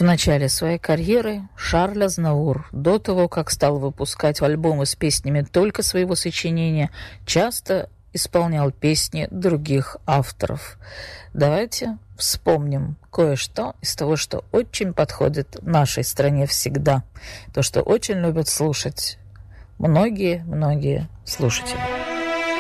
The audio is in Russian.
В начале своей карьеры Шарль Азнавур, до того, как стал выпускать альбомы с песнями только своего сочинения, часто исполнял песни других авторов. Давайте вспомним кое-что из того, что очень подходит нашей стране всегда. То, что очень любят слушать многие слушатели.